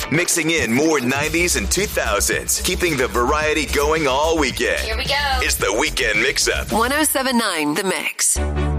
Mixing in more 90s and 2000s, keeping the variety going all weekend. Here we go. It's the Weekend Mix-Up. 107.9 The Mix.